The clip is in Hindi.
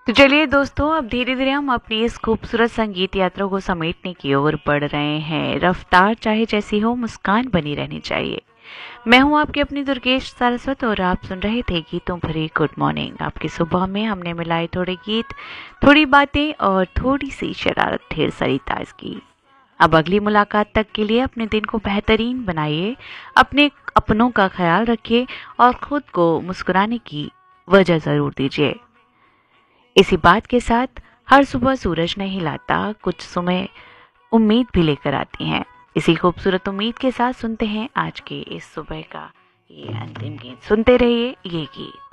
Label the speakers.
Speaker 1: तो चलिए दोस्तों, अब धीरे धीरे हम अपनी इस खूबसूरत संगीत यात्रा को समेटने की ओर बढ़ रहे हैं। रफ्तार चाहे जैसी हो, मुस्कान बनी रहनी चाहिए। मैं हूं आपकी अपनी दुर्गेश सारस्वत और आप सुन रहे थे गीतों भरी गुड मॉर्निंग। आपकी सुबह में हमने मिलाई थोड़े गीत, थोड़ी बातें और थोड़ी सी शरारत, ढेर सारी ताजगी। अब अगली मुलाकात तक के लिए अपने दिन को बेहतरीन बनाइए, अपने अपनों का ख्याल रखिए और खुद को मुस्कुराने की वजह जरूर दीजिए। इसी बात के साथ हर सुबह सूरज नहीं लाता, कुछ सुबह उम्मीद भी लेकर आती हैं। इसी खूबसूरत उम्मीद के साथ सुनते हैं आज के इस सुबह का ये अंतिम गीत। सुनते रहिए ये गीत।